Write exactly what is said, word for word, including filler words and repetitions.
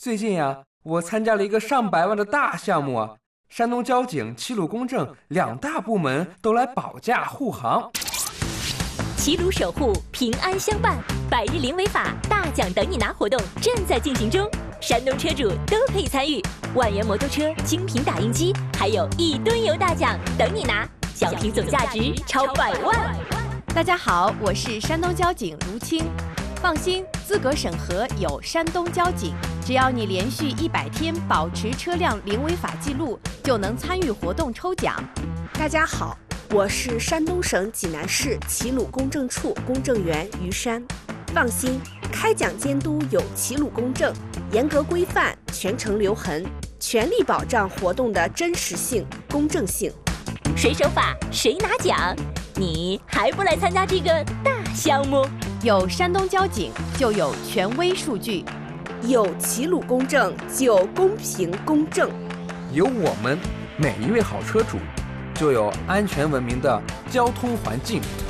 最近呀、啊，我参加了一个上百万的大项目啊，山东交警、齐鲁公正两大部门都来保驾护航。 齐鲁守护，平安相伴，百日零违法大奖等你拿活动正在进行中，山东车主都可以参与，万元摩托车、精品打印机，还有一吨油大奖等你拿，奖品总价值超百万。 大家好，我是山东交警卢青。放心，资格审核有山东交警，只要你连续一百天保持车辆零违法记录，就能参与活动抽奖。 大家好，我是山东省济南市齐鲁公证处公证员于山。放心，开奖监督有齐鲁公证，严格规范，全程留痕，全力保障活动的真实性、公正性。 谁守法谁拿奖，你还不来参加这个大项目？ 有山东交警就有权威数据， 有齐鲁公证就有公平公正， 有我们每一位好车主，就有安全文明的交通环境。